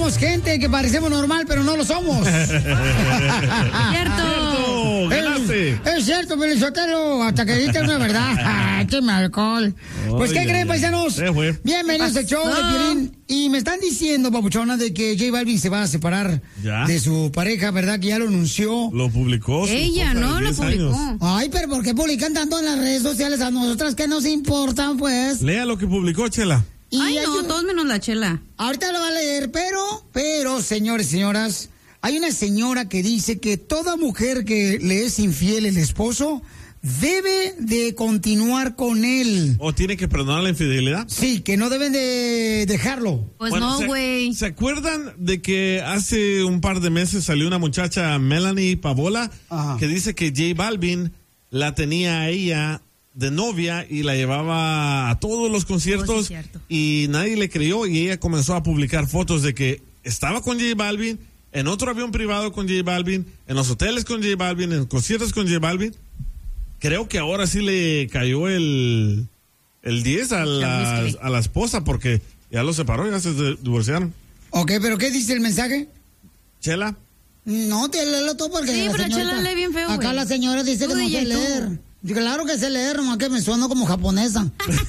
somos gente que parecemos normal, pero no lo somos. ¡Cierto! ¡Ganaste! Es cierto, Pelizotelo, hasta que dijiste una verdad. ¡Qué alcohol! Pues, ¿qué creen, paisanos? Bienvenidos al show de Piolín. Y me están diciendo, papuchona, de que J Balvin se va a separar de su pareja, ¿verdad? Que ya lo anunció. Lo publicó. Ella, ¿no? Lo publicó. Ay, pero ¿por qué publican tanto en las redes sociales a nosotras que nos importan, pues? Lea lo que publicó, Chela. Ay, no, todos menos la Chela. Ahorita lo va a leer, pero, señores y señoras, hay una señora que dice que toda mujer que le es infiel el esposo debe de continuar con él. ¿O tiene que perdonar la infidelidad? Sí, que no deben de dejarlo. Pues bueno, no, güey. ¿Se acuerdan de que hace un par de meses salió una muchacha, Melanie Pavola, que dice que J Balvin la tenía a ella de novia y la llevaba a todos los conciertos y nadie le creyó y ella comenzó a publicar fotos de que estaba con J Balvin, en otro avión privado con J Balvin, en los hoteles con J Balvin, en conciertos con J Balvin? Creo que ahora sí le cayó el 10 a la esposa porque ya lo separó, ya se divorciaron. Ok, pero ¿qué dice el mensaje? Chela. No, te léelo tú porque... Sí, pero Chela lee bien feo, güey. Acá la señora dice que no sé leer. Claro que sé leer, nomás que me sueno como japonesa.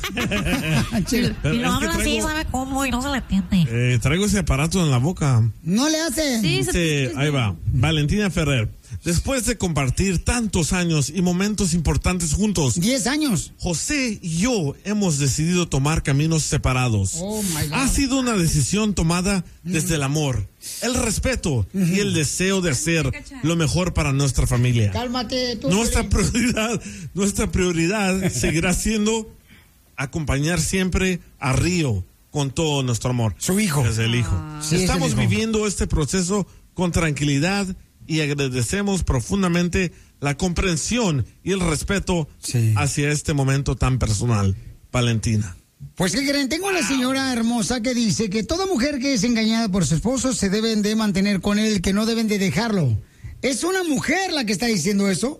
Y lo habla así, ¿sabe cómo? Y no se le entiende. Traigo ese aparato en la boca. No le hace. Sí, dice, ahí va, Valentina Ferrer. Después de compartir tantos años y momentos importantes juntos, 10 años, José y yo hemos decidido tomar caminos separados. Oh, my God. Ha sido una decisión tomada desde el amor, el respeto y el deseo de hacer lo mejor para nuestra familia. Cálmate tú. Nuestra prioridad seguirá siendo acompañar siempre a Río con todo nuestro amor. Su hijo. Es el hijo. Sí, Estamos es el hijo. viviendo este proceso con tranquilidad y agradecemos profundamente la comprensión y el respeto hacia este momento tan personal. Valentina. Pues, ¿qué creen? Tengo a la señora hermosa que dice que toda mujer que es engañada por su esposo se deben de mantener con él, que no deben de dejarlo. Es una mujer la que está diciendo eso.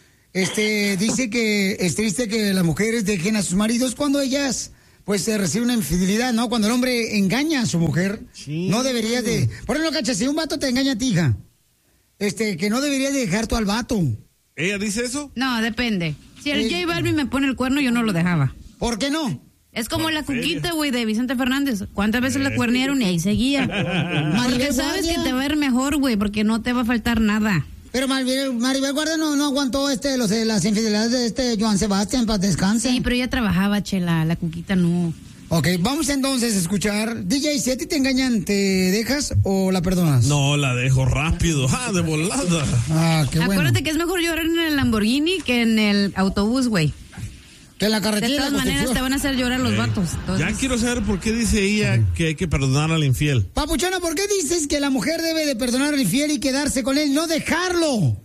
Dice que es triste que las mujeres dejen a sus maridos cuando ellas pues reciben una infidelidad, ¿no? Cuando el hombre engaña a su mujer, no debería de... Por ejemplo, Cacha, si un vato te engaña a ti, hija, que no debería de dejar tú al vato. ¿Ella dice eso? No, depende. Si el J Balvin me pone el cuerno, yo no lo dejaba. ¿Por qué no? Es como la cuquita, güey, de Vicente Fernández. ¿Cuántas veces la cuernearon y ahí seguía? Porque sabes que te va a ir mejor, güey, porque no te va a faltar nada. Pero Maribel Guardia no aguantó las infidelidades de Joan Sebastián, para descanse. Sí, pero ella trabajaba, Chela, la cuquita no. Ok, vamos entonces a escuchar. DJ, si a ti te engañan, ¿te dejas o la perdonas? No, la dejo rápido, de volada. Qué bueno. Acuérdate que es mejor llorar en el Lamborghini que en el autobús, güey. Que en la carretera. De todas maneras te van a hacer llorar los vatos. Entonces... Ya quiero saber por qué dice ella que hay que perdonar al infiel. Papuchona, ¿por qué dices que la mujer debe de perdonar al infiel y quedarse con él, no dejarlo?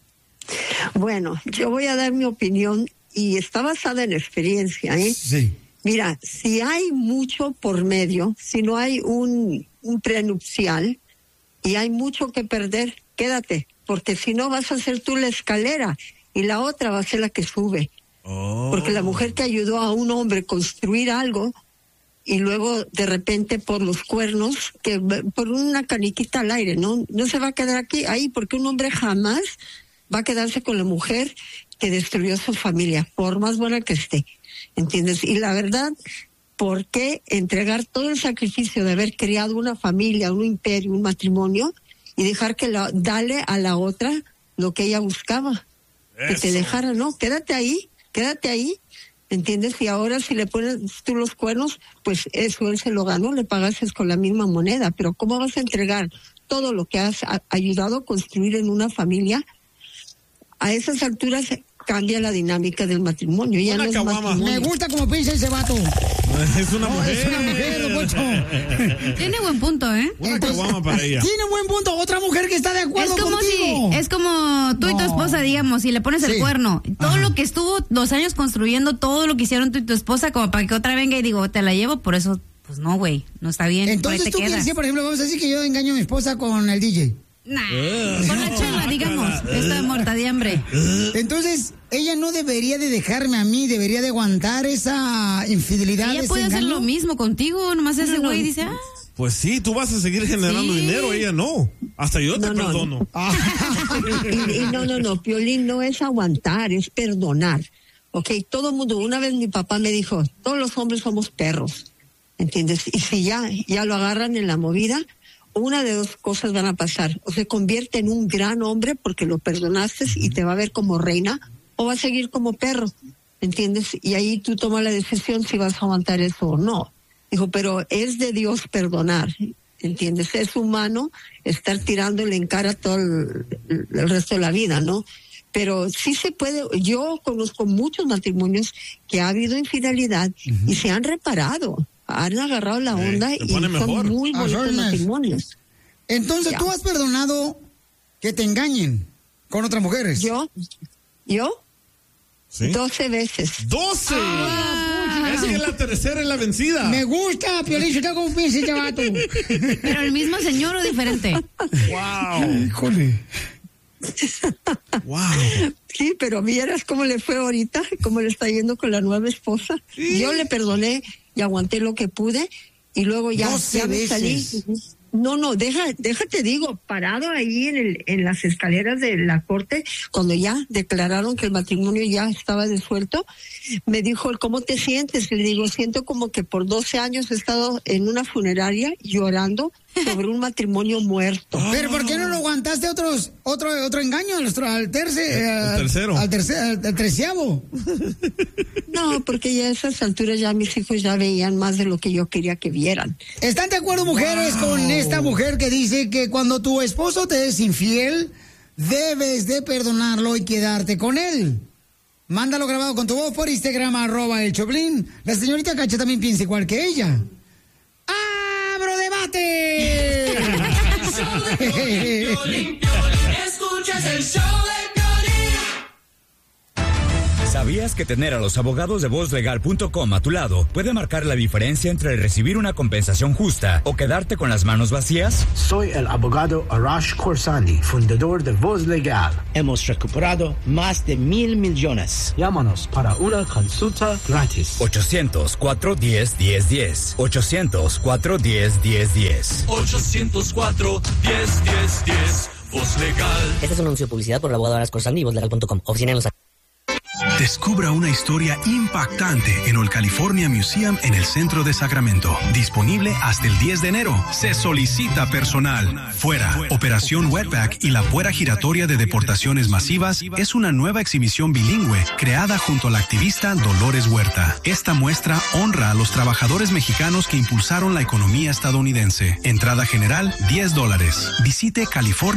Bueno, yo voy a dar mi opinión y está basada en experiencia, ¿eh? Sí. Mira, si hay mucho por medio, si no hay un prenupcial y hay mucho que perder, quédate, porque si no vas a ser tú la escalera y la otra va a ser la que sube. Porque la mujer que ayudó a un hombre a construir algo y luego de repente por los cuernos, que por una caniquita al aire, no se va a quedar ahí, porque un hombre jamás va a quedarse con la mujer que destruyó su familia, por más buena que esté, ¿entiendes? Y la verdad, ¿por qué entregar todo el sacrificio de haber creado una familia, un imperio, un matrimonio y dejar que dale a la otra lo que ella buscaba? Eso. Que te dejara, no, quédate ahí, ¿entiendes? Y ahora si le pones tú los cuernos, pues eso él se lo ganó, le pagaste con la misma moneda, pero ¿cómo vas a entregar todo lo que has ayudado a construir en una familia? A esas alturas cambia la dinámica del matrimonio. Ya no es matrimonio. Me gusta como piensa ese vato. Es una mujer. Es una mujer, don Poncho. Tiene buen punto, ¿eh? Una caguama para ella. Tiene buen punto. Otra mujer que está de acuerdo contigo. Es como tú y tu esposa, digamos, si le pones el cuerno. Todo lo que estuvo 2 años construyendo, todo lo que hicieron tú y tu esposa, como para que otra venga y digo, te la llevo, por eso, pues no, güey, no está bien. Entonces tú quieres decir, por ejemplo, vamos a decir que yo engaño a mi esposa con el DJ. Nah, con la Chela, digamos, está muerta de hambre. Entonces, ella no debería de dejarme a mí, debería de aguantar esa infidelidad. Ella puede hacer lo mismo contigo, nomás ese güey dice, Pues sí, tú vas a seguir generando dinero, ella no. Hasta yo te perdono. No, Piolín, no es aguantar, es perdonar. Ok, todo el mundo, una vez mi papá me dijo, todos los hombres somos perros, ¿entiendes? Y si ya lo agarran en la movida, una de dos cosas van a pasar. O se convierte en un gran hombre porque lo perdonaste y te va a ver como reina, o va a seguir como perro, ¿entiendes? Y ahí tú tomas la decisión si vas a aguantar eso o no. Dijo, pero es de Dios perdonar, ¿entiendes? Es humano estar tirándole en cara todo el resto de la vida, ¿no? Pero sí se puede. Yo conozco muchos matrimonios que ha habido infidelidad y se han reparado, han agarrado la onda y son mejor. muy bonitos matrimonios. Entonces, ¿tú has perdonado que te engañen con otras mujeres? ¿Yo? ¿Sí? 12 veces. ¡12! Es que la tercera es la vencida. Me gusta, Piolín, ¿usted cómo piensa este vato? ¿Pero el mismo señor o diferente? ¡Wow! Híjole. ¡Wow! Sí, pero vieras cómo le fue ahorita, cómo le está yendo con la nueva esposa. Sí. Yo le perdoné y aguanté lo que pude y luego ya me salí. No, déjate digo, parado ahí en las escaleras de la corte, cuando ya declararon que el matrimonio ya estaba disuelto, me dijo, ¿cómo te sientes? Le digo, siento como que por 12 años he estado en una funeraria llorando sobre un matrimonio muerto. ¿Pero por qué no lo aguantaste otro engaño al tercero? Al treceavo. No, porque ya a esas alturas ya mis hijos ya veían más de lo que yo quería que vieran. ¿Están de acuerdo, mujeres, con esta mujer que dice que cuando tu esposo te es infiel, debes de perdonarlo y quedarte con él? Mándalo grabado con tu voz por Instagram, @el Choplin. La señorita Cacha también piensa igual que ella. ¡Abro debate! Escuchas el show de Piolín. ¿Sabías que tener a los abogados de vozlegal.com a tu lado puede marcar la diferencia entre recibir una compensación justa o quedarte con las manos vacías? Soy el abogado Arash Khorsandi, fundador de Voz Legal. Hemos recuperado más de 1,000 millones. Llámanos para una consulta gratis. 800-410-1010. 800-410-1010. 800-410-1010. Voz Legal. Este es un anuncio de publicidad por el abogado Arash Khorsandi y vozlegal.com. Oficina en Los Ángeles. Descubra una historia impactante en el California Museum en el centro de Sacramento. Disponible hasta el 10 de enero. Se solicita personal. Fuera. Operación Wetback y la puerta giratoria de deportaciones masivas es una nueva exhibición bilingüe creada junto a la activista Dolores Huerta. Esta muestra honra a los trabajadores mexicanos que impulsaron la economía estadounidense. Entrada general, $10. Visite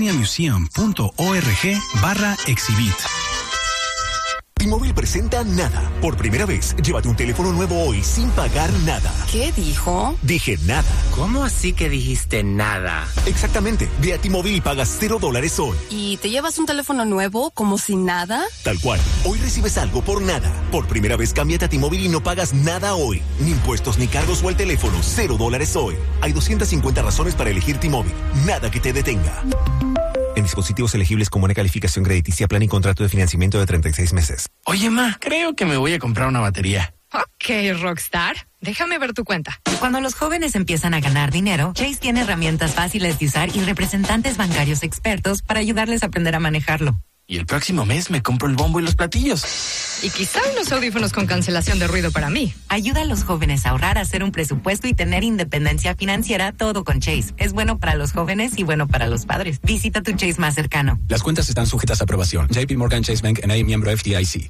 californiamuseum.org/exhibit. T-Mobile presenta Nada. Por primera vez, llévate un teléfono nuevo hoy sin pagar nada. ¿Qué dijo? Dije nada. ¿Cómo así que dijiste nada? Exactamente. Ve a T-Mobile y pagas $0 hoy. ¿Y te llevas un teléfono nuevo como sin nada? Tal cual. Hoy recibes algo por nada. Por primera vez, cámbiate a T-Mobile y no pagas nada hoy. Ni impuestos ni cargos o el teléfono. $0 hoy. Hay 250 razones para elegir T-Mobile. Nada que te detenga. En dispositivos elegibles con buena calificación crediticia, plan y contrato de financiamiento de 36 meses. Oye, ma, creo que me voy a comprar una batería. Ok, Rockstar. Déjame ver tu cuenta. Cuando los jóvenes empiezan a ganar dinero, Chase tiene herramientas fáciles de usar y representantes bancarios expertos para ayudarles a aprender a manejarlo. Y el próximo mes me compro el bombo y los platillos. Y quizá unos audífonos con cancelación de ruido para mí. Ayuda a los jóvenes a ahorrar, a hacer un presupuesto y tener independencia financiera, todo con Chase. Es bueno para los jóvenes y bueno para los padres. Visita tu Chase más cercano. Las cuentas están sujetas a aprobación. JP Morgan Chase Bank N.A., miembro FDIC.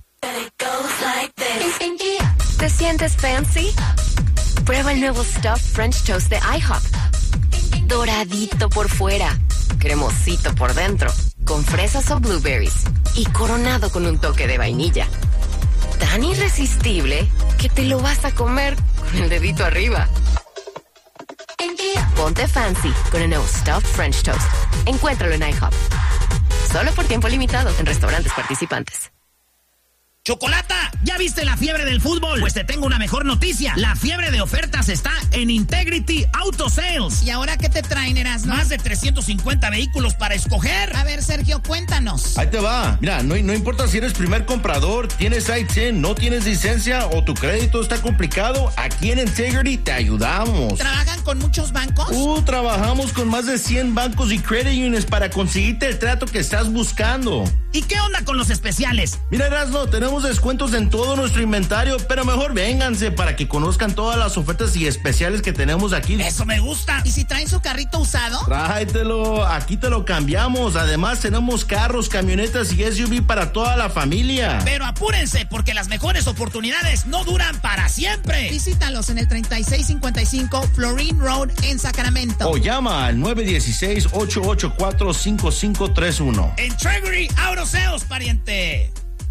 ¿Te sientes fancy? Prueba el nuevo Stuffed French Toast de IHOP. Doradito por fuera, cremosito por dentro, con fresas o blueberries y coronado con un toque de vainilla. Tan irresistible que te lo vas a comer con el dedito arriba. Ponte fancy con el nuevo Stuffed French Toast. Encuéntralo en IHOP. Solo por tiempo limitado en restaurantes participantes. Chocolata, ¿ya viste la fiebre del fútbol? Pues te tengo una mejor noticia. La fiebre de ofertas está en Integrity Auto Sales. ¿Y ahora qué te traen, Erasmo? Más de 350 vehículos para escoger. A ver, Sergio, cuéntanos. Ahí te va. Mira, no importa si eres primer comprador, tienes ITIN, no tienes licencia o tu crédito está complicado, aquí en Integrity te ayudamos. ¿Trabajan con muchos bancos? Trabajamos con más de 100 bancos y credit unions para conseguirte el trato que estás buscando. ¿Y qué onda con los especiales? Mira, Erasmo, tenemos descuentos en todo nuestro inventario, pero mejor vénganse para que conozcan todas las ofertas y especiales que tenemos aquí. ¡Eso me gusta! ¿Y si traen su carrito usado? Tráetelo, aquí te lo cambiamos. Además, tenemos carros, camionetas y SUV para toda la familia. Pero apúrense, porque las mejores oportunidades no duran para siempre. Visítalos en el 3655 Florine Road en Sacramento. O llama al 916-884-5531. Integrity Auto Sales, pariente.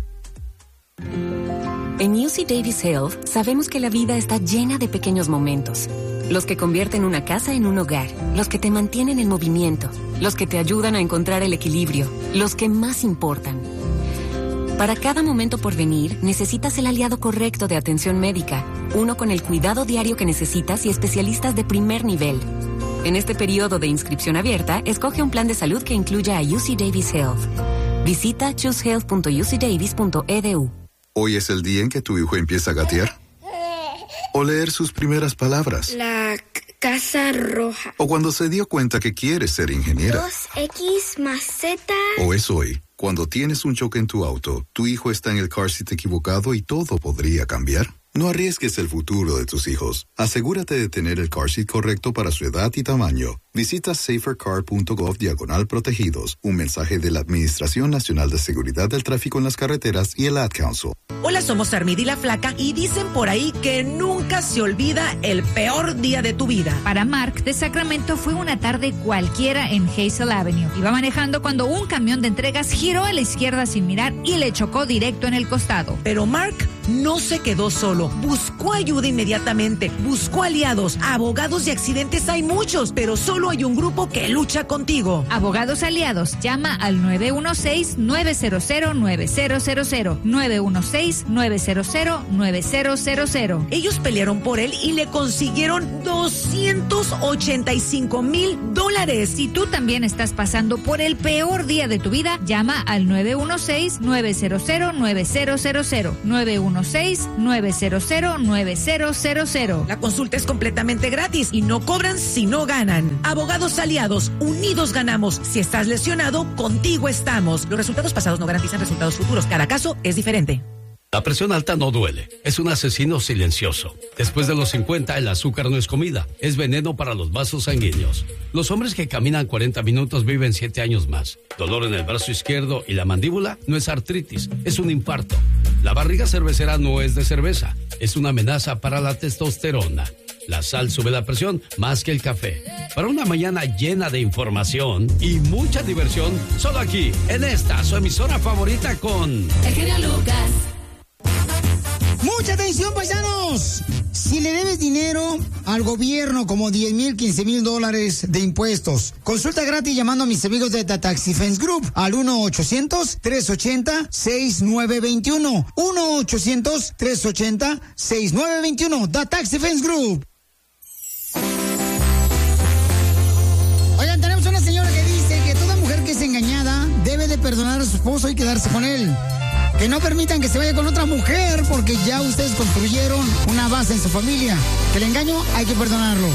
En UC Davis Health sabemos que la vida está llena de pequeños momentos. Los que convierten una casa en un hogar, los que te mantienen en movimiento, los que te ayudan a encontrar el equilibrio, los que más importan. Para cada momento por venir, necesitas el aliado correcto de atención médica, uno con el cuidado diario que necesitas y especialistas de primer nivel. En este periodo de inscripción abierta, escoge un plan de salud que incluya a UC Davis Health. Visita choosehealth.ucdavis.edu. ¿Hoy es el día en que tu hijo empieza a gatear? ¿O leer sus primeras palabras? La casa roja. ¿O cuando se dio cuenta que quiere ser ingeniera? 2X más Z. ¿O es hoy, cuando tienes un choque en tu auto, tu hijo está en el car seat equivocado y todo podría cambiar? No arriesgues el futuro de tus hijos. Asegúrate de tener el car seat correcto para su edad y tamaño. Visita safercar.gov/protegidos. Un mensaje de la Administración Nacional de Seguridad del Tráfico en las Carreteras y el Ad Council. Hola, somos Armida y la Flaca y dicen por ahí que nunca se olvida el peor día de tu vida. Para Mark, de Sacramento fue una tarde cualquiera en Hazel Avenue. Iba manejando cuando un camión de entregas giró a la izquierda sin mirar y le chocó directo en el costado. Pero Mark no se quedó solo. Buscó ayuda inmediatamente. Buscó aliados. Abogados de accidentes hay muchos, pero solo hay un grupo que lucha contigo. Abogados aliados. Llama al 916-900-9000. 916-900-9000. Ellos pelearon por él y le consiguieron $285,000. Si tú también estás pasando por el peor día de tu vida, llama al 916-900-9000. 916-900-9000. La consulta es completamente gratis y no cobran si no ganan. Abogados aliados, unidos ganamos. Si estás lesionado, contigo estamos. Los resultados pasados no garantizan resultados futuros. Cada caso es diferente. La presión alta no duele, es un asesino silencioso. Después de los 50, el azúcar no es comida, es veneno para los vasos sanguíneos. Los hombres que caminan 40 minutos viven 7 años más. Dolor en el brazo izquierdo y la mandíbula no es artritis, es un infarto. La barriga cervecera no es de cerveza, es una amenaza para la testosterona. La sal sube la presión más que el café. Para una mañana llena de información y mucha diversión, solo aquí, en esta, su emisora favorita con... El genio Lucas. ¡Mucha atención, paisanos! Si le debes dinero al gobierno, como $10,000, $15,000 de impuestos, consulta gratis llamando a mis amigos de The Tax Defense Group al 1-800-380-6921. 1-800-380-6921. The Tax Defense Group. Oigan, tenemos una señora que dice que toda mujer que es engañada debe de perdonar a su esposo y quedarse con él. Que no permitan que se vaya con otra mujer porque ya ustedes construyeron una base en su familia. Que el engaño hay que perdonarlo.